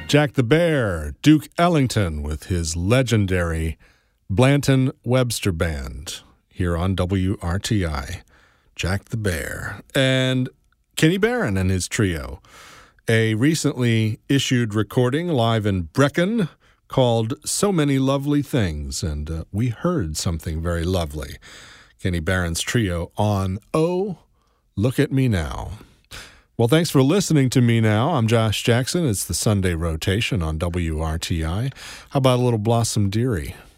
Jack the Bear, Duke Ellington with his legendary Blanton Webster Band here on WRTI. Jack the Bear. And Kenny Barron and his trio. A recently issued recording live in Brecon called So Many Lovely Things, and we heard something very lovely. Kenny Barron's trio on Oh, Look at Me Now. Well, thanks for listening to me now. I'm Josh Jackson. It's the Sunday rotation on WRTI. How about a little Blossom Dearie?